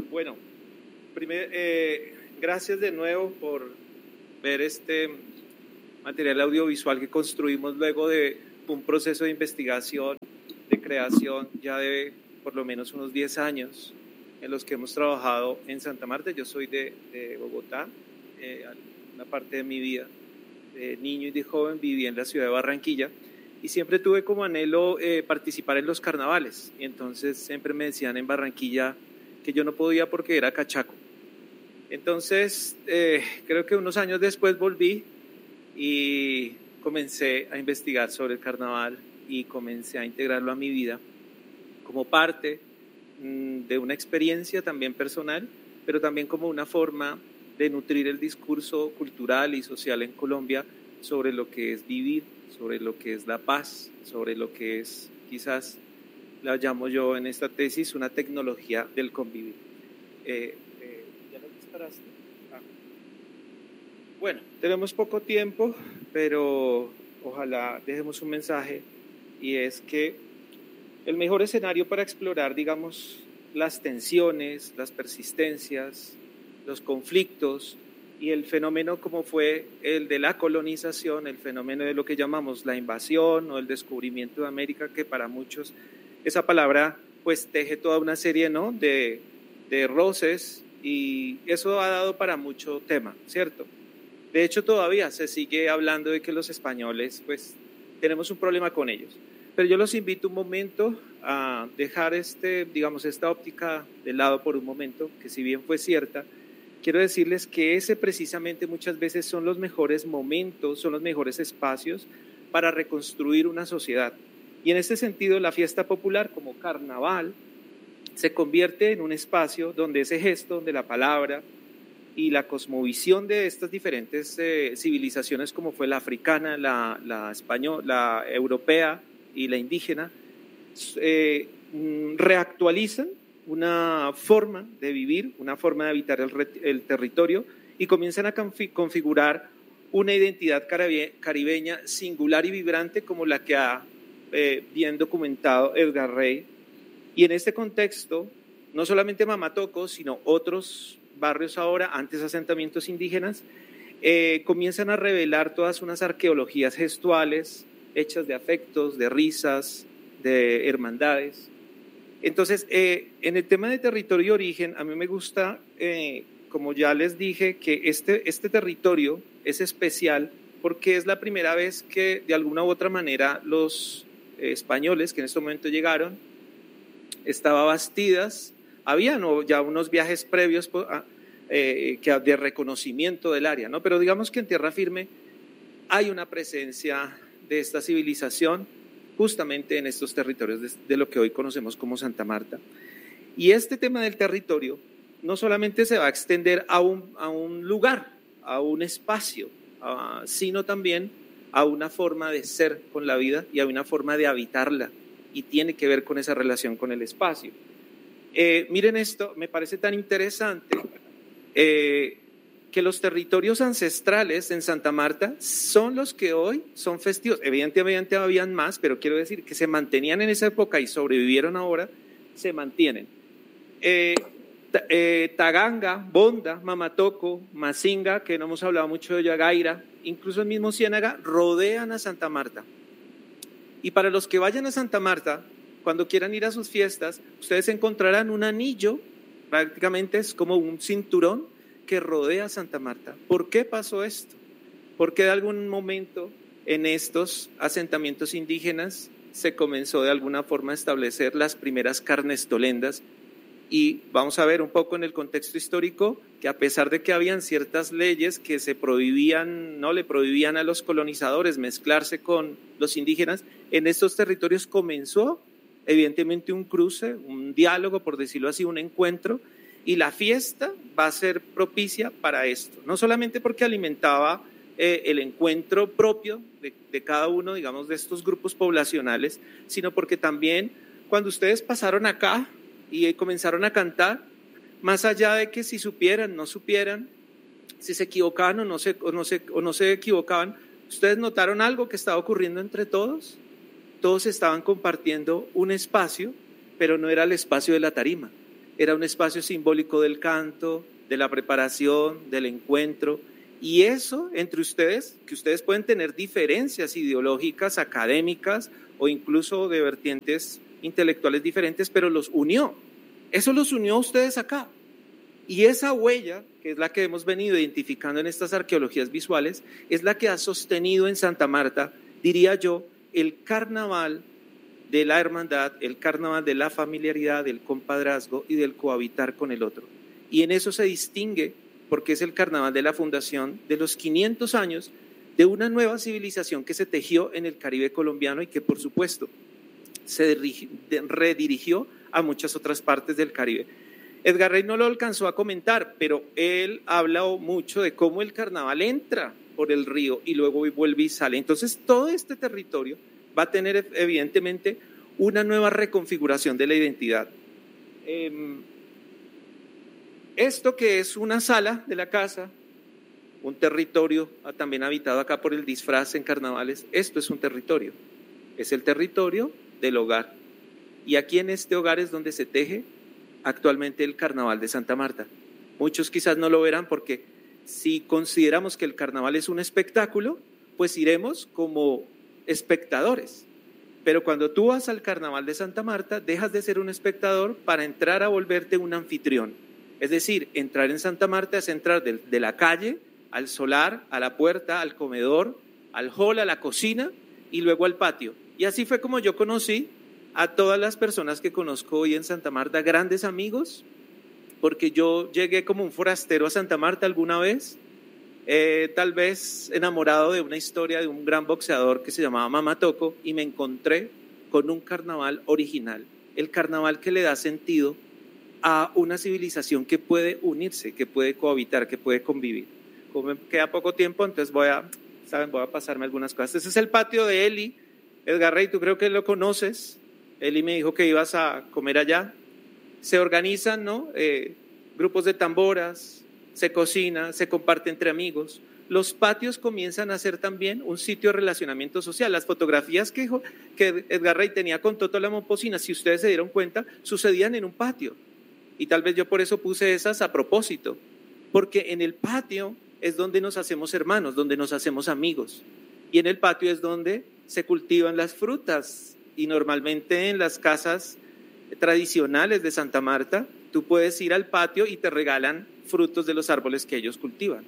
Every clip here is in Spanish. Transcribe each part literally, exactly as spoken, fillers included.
Bueno, primer, eh, gracias de nuevo por ver este material audiovisual que construimos luego de un proceso de investigación, de creación ya de por lo menos unos diez años en los que hemos trabajado en Santa Marta. Yo soy de, de Bogotá, eh, una parte de mi vida, de niño y de joven viví en la ciudad de Barranquilla y siempre tuve como anhelo eh, participar en los carnavales, y entonces siempre me decían en Barranquilla que yo no podía porque era cachaco. Entonces, eh, creo que unos años después volví y comencé a investigar sobre el carnaval y comencé a integrarlo a mi vida como parte mmm, de una experiencia también personal, pero también como una forma de nutrir el discurso cultural y social en Colombia sobre lo que es vivir, sobre lo que es la paz, sobre lo que es, quizás la llamo yo en esta tesis, una tecnología del convivir. Eh, eh, ¿Ya lo disparaste? Ah. Bueno, tenemos poco tiempo, pero ojalá dejemos un mensaje, y es que el mejor escenario para explorar, digamos, las tensiones, las persistencias, los conflictos y el fenómeno como fue el de la colonización, el fenómeno de lo que llamamos la invasión o el descubrimiento de América, que para muchos esa palabra pues teje toda una serie, ¿no?, de, de roces, y eso ha dado para mucho tema, ¿cierto? De hecho, todavía se sigue hablando de que los españoles, pues, tenemos un problema con ellos. Pero yo los invito un momento a dejar este, digamos, esta óptica de lado por un momento, que si bien fue cierta, quiero decirles que ese precisamente muchas veces son los mejores momentos, son los mejores espacios para reconstruir una sociedad. Y en este sentido, la fiesta popular como carnaval se convierte en un espacio donde ese gesto, donde la palabra y la cosmovisión de estas diferentes eh, civilizaciones, como fue la africana, la, la española, la europea y la indígena, eh, reactualizan una forma de vivir, una forma de habitar el, el territorio, y comienzan a configurar una identidad caribeña singular y vibrante como la que ha eh, bien documentado Edgar Rey. Y en este contexto, no solamente Mamatoco, sino otros barrios ahora, antes asentamientos indígenas, eh, comienzan a revelar todas unas arqueologías gestuales hechas de afectos, de risas, de hermandades. Entonces, eh, en el tema de territorio y origen, a mí me gusta, eh, como ya les dije, que este, este territorio es especial porque es la primera vez que de alguna u otra manera los eh, españoles que en este momento llegaron, estaba Bastidas, había ¿no? ya unos viajes previos eh, que de reconocimiento del área, ¿no? Pero digamos que en tierra firme hay una presencia de esta civilización justamente en estos territorios de, de lo que hoy conocemos como Santa Marta. Y este tema del territorio no solamente se va a extender a un, a un lugar, a un espacio, a, sino también a una forma de ser con la vida y a una forma de habitarla, y tiene que ver con esa relación con el espacio. Eh, miren esto, me parece tan interesante eh, que los territorios ancestrales en Santa Marta son los que hoy son festivos. Evidentemente habían más, pero quiero decir que se mantenían en esa época y sobrevivieron ahora, se mantienen. Eh, eh, Taganga, Bonda, Mamatoco, Mazinga, que no hemos hablado mucho de Yagaira, incluso el mismo Ciénaga, rodean a Santa Marta. Y para los que vayan a Santa Marta, cuando quieran ir a sus fiestas, ustedes encontrarán un anillo, prácticamente es como un cinturón que rodea Santa Marta. ¿Por qué pasó esto? Porque de algún momento en estos asentamientos indígenas se comenzó de alguna forma a establecer las primeras carnestolendas, y vamos a ver un poco en el contexto histórico que a pesar de que habían ciertas leyes que se prohibían, no le prohibían a los colonizadores mezclarse con los indígenas, en estos territorios comenzó evidentemente un cruce, un diálogo, por decirlo así, un encuentro, y la fiesta va a ser propicia para esto, no solamente porque alimentaba eh, el encuentro propio de, de cada uno, digamos, de estos grupos poblacionales, sino porque también cuando ustedes pasaron acá y comenzaron a cantar, más allá de que si supieran, no supieran, si se equivocaban o no se, o no se, o no se equivocaban, ¿ustedes notaron algo que estaba ocurriendo entre todos? Todos estaban compartiendo un espacio, pero no era el espacio de la tarima, era un espacio simbólico del canto, de la preparación, del encuentro. Y eso entre ustedes, que ustedes pueden tener diferencias ideológicas, académicas o incluso de vertientes intelectuales diferentes, pero los unió. Eso los unió a ustedes acá. Y esa huella, que es la que hemos venido identificando en estas arqueologías visuales, es la que ha sostenido en Santa Marta, diría yo, el carnaval de la hermandad, el carnaval de la familiaridad, del compadrazgo y del cohabitar con el otro. Y en eso se distingue, porque es el carnaval de la fundación de los quinientos años de una nueva civilización que se tejió en el Caribe colombiano y que, por supuesto, se redirigió a muchas otras partes del Caribe. Edgar Rey no lo alcanzó a comentar, pero él habla mucho de cómo el carnaval entra por el río y luego vuelve y sale. Entonces, todo este territorio va a tener evidentemente una nueva reconfiguración de la identidad. Eh, esto que es una sala de la casa, un territorio también habitado acá por el disfraz en carnavales, esto es un territorio, es el territorio del hogar. Y aquí en este hogar es donde se teje actualmente el carnaval de Santa Marta. Muchos quizás no lo verán porque si consideramos que el carnaval es un espectáculo, pues iremos como espectadores. Pero cuando tú vas al carnaval de Santa Marta, dejas de ser un espectador para entrar a volverte un anfitrión. Es decir, entrar en Santa Marta es entrar de, de la calle al solar, a la puerta, al comedor, al hall, a la cocina y luego al patio. Y así fue como yo conocí a todas las personas que conozco hoy en Santa Marta, grandes amigos, porque yo llegué como un forastero a Santa Marta alguna vez, eh, tal vez enamorado de una historia de un gran boxeador que se llamaba Mama Toco, y me encontré con un carnaval original, el carnaval que le da sentido a una civilización que puede unirse, que puede cohabitar, que puede convivir. Como me queda poco tiempo, entonces voy a, saben, voy a pasarme algunas cosas. Ese es el patio de Eli. Edgar Rey, tú creo que lo conoces. Eli me dijo que ibas a comer allá. Se organizan, ¿no? Eh, grupos de tamboras, se cocina, se comparte entre amigos. Los patios comienzan a ser también un sitio de relacionamiento social. Las fotografías que, que Edgar Rey tenía con Toto la Momposina, si ustedes se dieron cuenta, sucedían en un patio. Y tal vez yo por eso puse esas a propósito, porque en el patio es donde nos hacemos hermanos, donde nos hacemos amigos. Y en el patio es donde se cultivan las frutas. Y normalmente en las casas tradicionales de Santa Marta, tú puedes ir al patio y te regalan frutos de los árboles que ellos cultivan.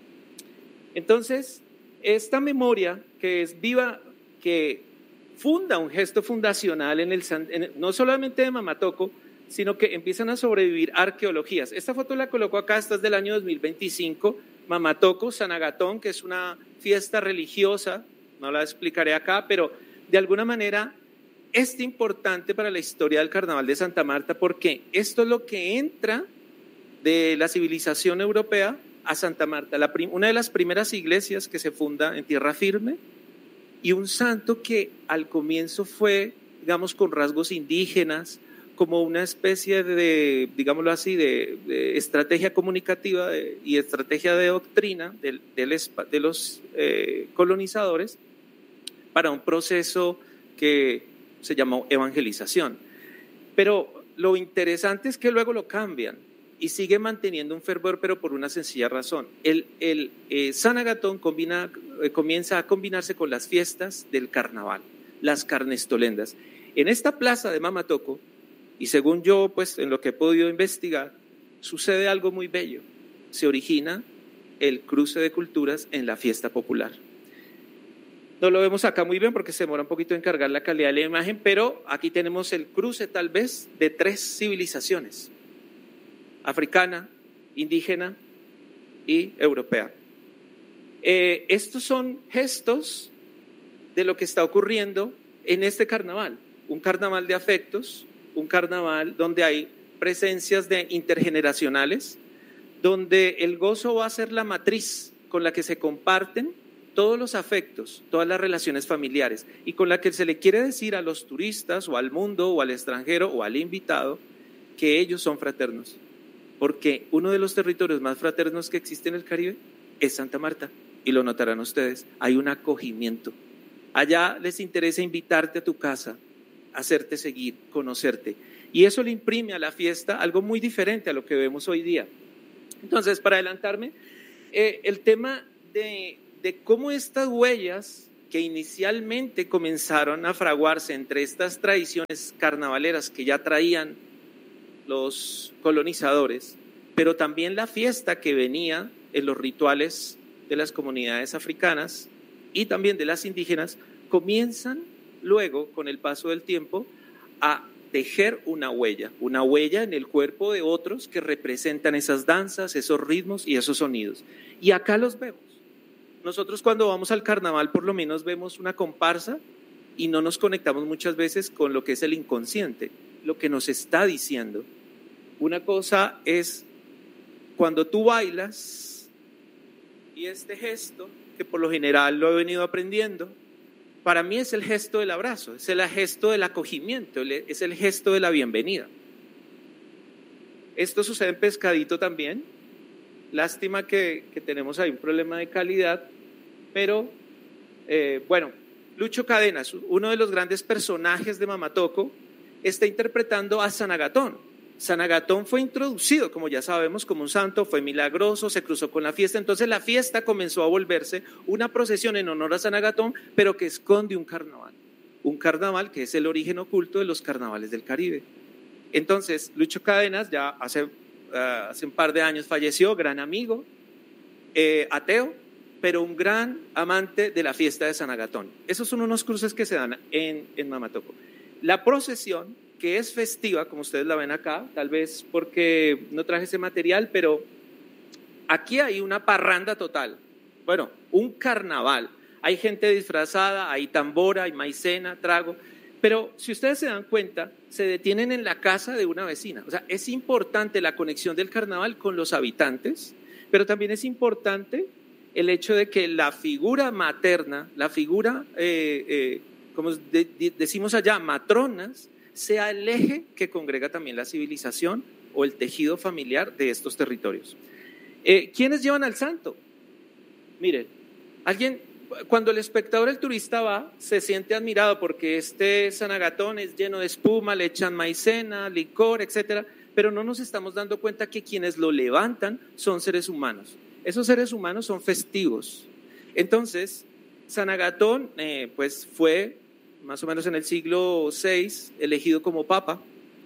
Entonces, esta memoria que es viva, que funda un gesto fundacional en el, en, no solamente de Mama Toco, sino que empiezan a sobrevivir arqueologías. Esta foto la coloco acá, esta es del año dos mil veinticinco, Mama Toco, San Agatón, que es una fiesta religiosa, no la explicaré acá, pero de alguna manera es importante para la historia del Carnaval de Santa Marta, porque esto es lo que entra de la civilización europea a Santa Marta, la prim- una de las primeras iglesias que se funda en tierra firme, y un santo que al comienzo fue, digamos, con rasgos indígenas, como una especie de, digámoslo así, de, de estrategia comunicativa de, y estrategia de doctrina de, de, de los eh, colonizadores para un proceso que se llamó evangelización. Pero lo interesante es que luego lo cambian y sigue manteniendo un fervor, pero por una sencilla razón. El, el eh, San Agatón combina, eh, comienza a combinarse con las fiestas del carnaval, las carnestolendas. En esta plaza de Mama Toco, y según yo, pues en lo que he podido investigar, sucede algo muy bello. Se origina el cruce de culturas en la fiesta popular. No lo vemos acá muy bien porque se demora un poquito en cargar la calidad de la imagen, pero aquí tenemos el cruce tal vez de tres civilizaciones: africana, indígena y europea. Eh, estos son gestos de lo que está ocurriendo en este carnaval, un carnaval de afectos, un carnaval donde hay presencias de intergeneracionales, donde el gozo va a ser la matriz con la que se comparten todos los afectos, todas las relaciones familiares, y con la que se le quiere decir a los turistas o al mundo o al extranjero o al invitado que ellos son fraternos, porque uno de los territorios más fraternos que existe en el Caribe es Santa Marta, y lo notarán ustedes, hay un acogimiento. Allá les interesa invitarte a tu casa, hacerte seguir, conocerte. Y eso le imprime a la fiesta algo muy diferente a lo que vemos hoy día. Entonces, para adelantarme, eh, el tema de, de cómo estas huellas que inicialmente comenzaron a fraguarse entre estas tradiciones carnavaleras que ya traían los colonizadores, pero también la fiesta que venía en los rituales de las comunidades africanas y también de las indígenas, comienzan luego, con el paso del tiempo, a tejer una huella, una huella en el cuerpo de otros que representan esas danzas, esos ritmos y esos sonidos. Y acá los vemos. Nosotros cuando vamos al carnaval por lo menos vemos una comparsa y no nos conectamos muchas veces con lo que es el inconsciente, lo que nos está diciendo. Una cosa es cuando tú bailas y este gesto, que por lo general lo he venido aprendiendo, para mí es el gesto del abrazo, es el gesto del acogimiento, es el gesto de la bienvenida. Esto sucede en Pescadito también. Lástima que, que tenemos ahí un problema de calidad, pero eh, bueno, Lucho Cadenas, uno de los grandes personajes de Mamatoco, está interpretando a San Agatón. San Agatón fue introducido, como ya sabemos, como un santo, fue milagroso, se cruzó con la fiesta, entonces la fiesta comenzó a volverse una procesión en honor a San Agatón, pero que esconde un carnaval, un carnaval que es el origen oculto de los carnavales del Caribe. Entonces, Lucho Cadenas ya hace, uh, hace un par de años falleció, gran amigo, eh, ateo, pero un gran amante de la fiesta de San Agatón. Esos son unos cruces que se dan en, en Mamatoco. La procesión, que es festiva, como ustedes la ven acá, tal vez porque no traje ese material, pero aquí hay una parranda total, bueno, un carnaval, hay gente disfrazada, hay tambora, hay maicena, trago, pero si ustedes se dan cuenta, se detienen en la casa de una vecina, o sea, es importante la conexión del carnaval con los habitantes, pero también es importante el hecho de que la figura materna, la figura, eh, eh, como de, de, decimos allá, matronas, sea el eje que congrega también la civilización o el tejido familiar de estos territorios. Eh, ¿Quiénes llevan al santo? Miren, alguien, cuando el espectador, el turista va, se siente admirado porque este San Agatón es lleno de espuma, le echan maicena, licor, etcétera, pero no nos estamos dando cuenta que quienes lo levantan son seres humanos. Esos seres humanos son festivos. Entonces, San Agatón, eh, pues fue más o menos en el siglo seis, elegido como papa,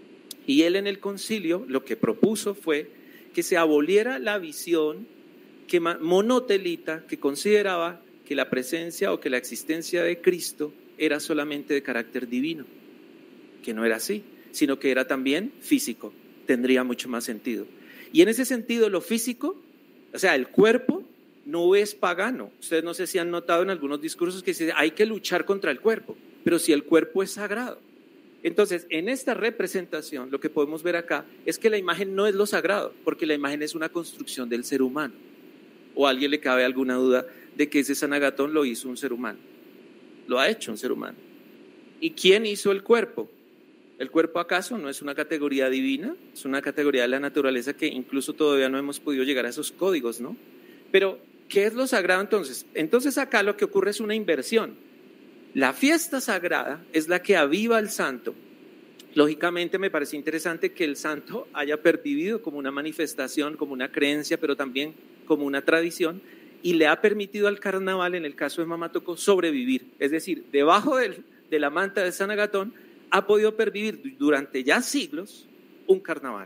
y él en el concilio lo que propuso fue que se aboliera la visión que monotelita que consideraba que la presencia o que la existencia de Cristo era solamente de carácter divino, que no era así, sino que era también físico, tendría mucho más sentido. Y en ese sentido lo físico, o sea, el cuerpo no es pagano. Ustedes no sé si han notado en algunos discursos que dicen hay que luchar contra el cuerpo, pero si el cuerpo es sagrado. Entonces, en esta representación, lo que podemos ver acá es que la imagen no es lo sagrado, porque la imagen es una construcción del ser humano. ¿O a alguien le cabe alguna duda de que ese San Agatón lo hizo un ser humano? Lo ha hecho un ser humano. ¿Y quién hizo el cuerpo? ¿El cuerpo acaso no es una categoría divina? Es una categoría de la naturaleza que incluso todavía no hemos podido llegar a esos códigos, ¿no? Pero, ¿qué es lo sagrado entonces? Entonces acá lo que ocurre es una inversión. La fiesta sagrada es la que aviva al santo. Lógicamente me parece interesante que el santo haya pervivido como una manifestación, como una creencia, pero también como una tradición, y le ha permitido al carnaval, en el caso de Mamatoco, sobrevivir. Es decir, debajo del, de la manta de San Agatón ha podido pervivir durante ya siglos un carnaval.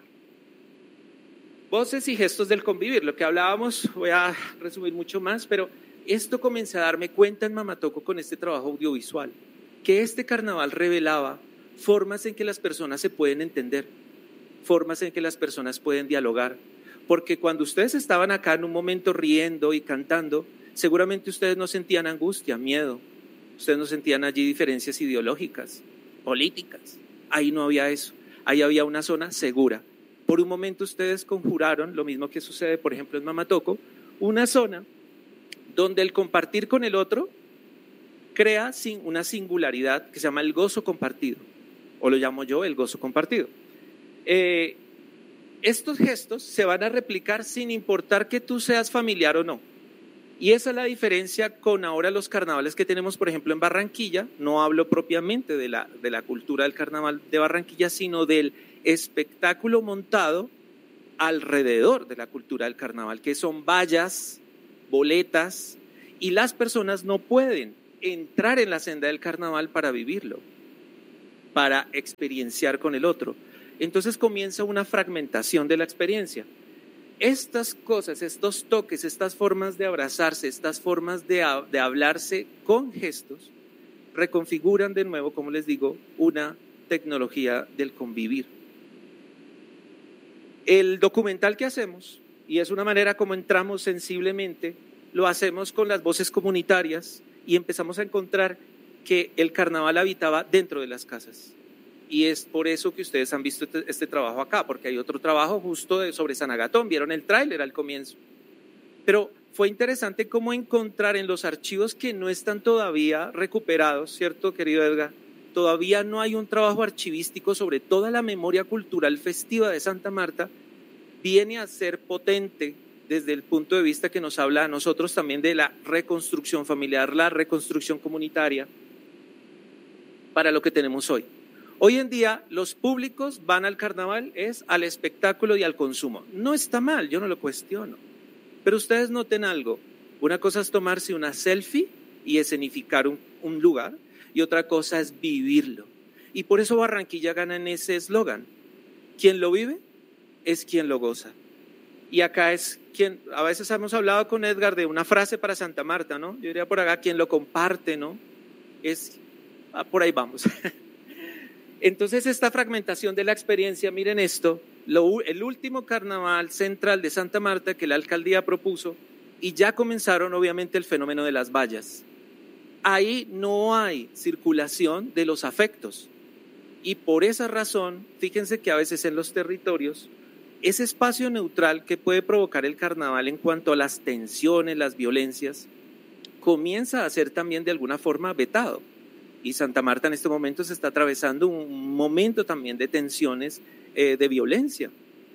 Voces y gestos del convivir, lo que hablábamos, voy a resumir mucho más, pero esto comencé a darme cuenta en Mamatoco con este trabajo audiovisual, que este carnaval revelaba formas en que las personas se pueden entender, formas en que las personas pueden dialogar, porque cuando ustedes estaban acá en un momento riendo y cantando, seguramente ustedes no sentían angustia, miedo, ustedes no sentían allí diferencias ideológicas, políticas, ahí no había eso, ahí había una zona segura. Por un momento ustedes conjuraron, lo mismo que sucede por ejemplo en Mamatoco, una zona donde el compartir con el otro crea una singularidad que se llama el gozo compartido, o lo llamo yo el gozo compartido. Eh, estos gestos se van a replicar sin importar que tú seas familiar o no. Y esa es la diferencia con ahora los carnavales que tenemos, por ejemplo, en Barranquilla. No hablo propiamente de la, de la cultura del carnaval de Barranquilla, sino del espectáculo montado alrededor de la cultura del carnaval, que son vallas, boletas, y las personas no pueden entrar en la senda del carnaval para vivirlo, para experienciar con el otro. Entonces comienza una fragmentación de la experiencia. Estas cosas, estos toques, estas formas de abrazarse, estas formas de, de hablarse con gestos, reconfiguran de nuevo, como les digo, una tecnología del convivir. El documental que hacemos, y es una manera como entramos sensiblemente, lo hacemos con las voces comunitarias y empezamos a encontrar que el carnaval habitaba dentro de las casas. Y es por eso que ustedes han visto este, este trabajo acá, porque hay otro trabajo justo de, sobre San Agatón, vieron el tráiler al comienzo. Pero fue interesante cómo encontrar en los archivos que no están todavía recuperados, ¿cierto, querido Edgar? Todavía no hay un trabajo archivístico sobre toda la memoria cultural festiva de Santa Marta. Viene a ser potente desde el punto de vista que nos habla a nosotros también de la reconstrucción familiar, la reconstrucción comunitaria para lo que tenemos hoy. Hoy en día los públicos van al carnaval es al espectáculo y al consumo. No está mal, yo no lo cuestiono. Pero ustedes noten algo, una cosa es tomarse una selfie y escenificar un, un lugar y otra cosa es vivirlo. Y por eso Barranquilla gana en ese eslogan. Quien lo vive es quien lo goza. Y acá es quien, a veces hemos hablado con Edgar de una frase para Santa Marta, ¿no? Yo diría por acá, quien lo comparte, ¿no? Es, ah, por ahí vamos. Entonces esta fragmentación de la experiencia, miren esto, lo, el último carnaval central de Santa Marta que la alcaldía propuso y ya comenzaron obviamente el fenómeno de las vallas. Ahí no hay circulación de los afectos y por esa razón, fíjense que a veces en los territorios, ese espacio neutral que puede provocar el carnaval en cuanto a las tensiones, las violencias, comienza a ser también de alguna forma vetado. Y Santa Marta en este momento se está atravesando un momento también de tensiones, eh, de violencia.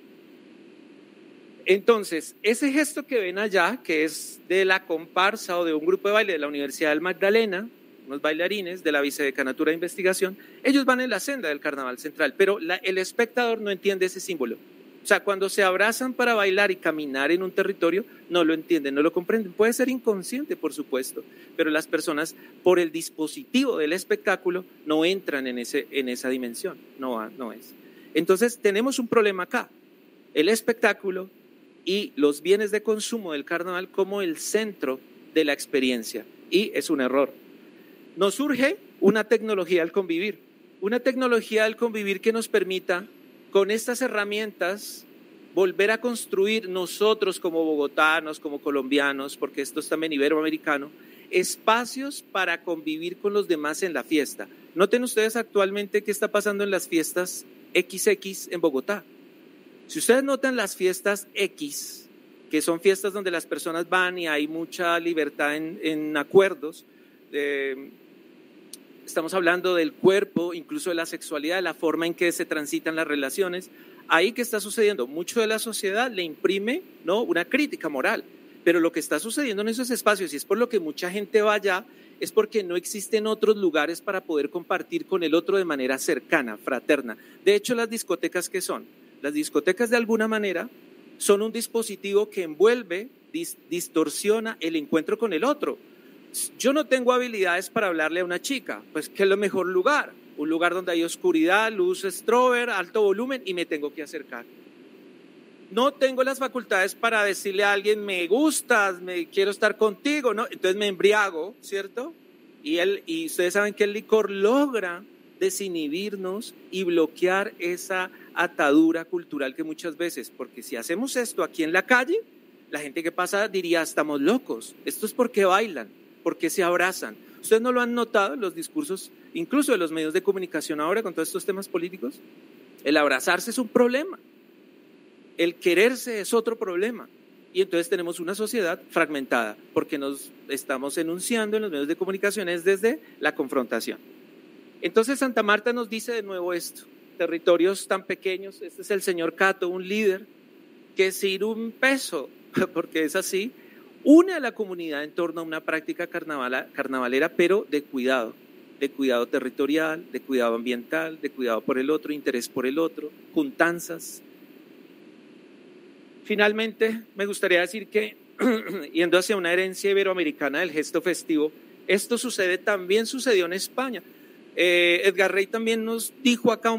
Entonces, ese gesto que ven allá, que es de la comparsa o de un grupo de baile de la Universidad del Magdalena, unos bailarines de la Vicedecanatura de Investigación, ellos van en la senda del Carnaval Central, pero la, el espectador no entiende ese símbolo. O sea, cuando se abrazan para bailar y caminar en un territorio, no lo entienden, no lo comprenden. Puede ser inconsciente, por supuesto, pero las personas, por el dispositivo del espectáculo, no entran en, ese, en esa dimensión. No, no es. Entonces, tenemos un problema acá. El espectáculo y los bienes de consumo del carnaval como el centro de la experiencia. Y es un error. Nos surge una tecnología al convivir. Una tecnología al convivir que nos permita con estas herramientas volver a construir nosotros como bogotanos, como colombianos, porque esto es también iberoamericano, espacios para convivir con los demás en la fiesta. Noten ustedes actualmente qué está pasando en las fiestas equis equis en Bogotá. Si ustedes notan las fiestas X, que son fiestas donde las personas van y hay mucha libertad en, en acuerdos, eh, estamos hablando del cuerpo, incluso de la sexualidad, de la forma en que se transitan las relaciones. Ahí, ¿qué está sucediendo? Mucho de la sociedad le imprime, ¿no?, una crítica moral, pero lo que está sucediendo en esos espacios, y es por lo que mucha gente va allá, es porque no existen otros lugares para poder compartir con el otro de manera cercana, fraterna. De hecho, las discotecas, ¿qué son? Las discotecas, de alguna manera, son un dispositivo que envuelve, dis- distorsiona el encuentro con el otro. Yo no tengo habilidades para hablarle a una chica, pues ¿qué es el mejor lugar? Un lugar donde hay oscuridad, luz strober, alto volumen y me tengo que acercar. No tengo las facultades para decirle a alguien, me gustas, me quiero estar contigo, ¿no? Entonces me embriago, ¿cierto? Y, el, y ustedes saben que el licor logra desinhibirnos y bloquear esa atadura cultural que muchas veces, porque si hacemos esto aquí en la calle, la gente que pasa diría, estamos locos, esto es porque bailan. ¿Por qué se abrazan? ¿Ustedes no lo han notado en los discursos, incluso de los medios de comunicación ahora con todos estos temas políticos? El abrazarse es un problema. El quererse es otro problema. Y entonces tenemos una sociedad fragmentada porque nos estamos enunciando en los medios de comunicación es desde la confrontación. Entonces Santa Marta nos dice de nuevo esto. Territorios tan pequeños, este es el señor Cato, un líder que sin un peso, porque es así, une a la comunidad en torno a una práctica carnavala, carnavalera, pero de cuidado, de cuidado territorial, de cuidado ambiental, de cuidado por el otro, interés por el otro, juntanzas. Finalmente, me gustaría decir que, yendo hacia una herencia iberoamericana del gesto festivo, esto sucede, también sucedió en España. Eh, Edgar Rey también nos dijo acá un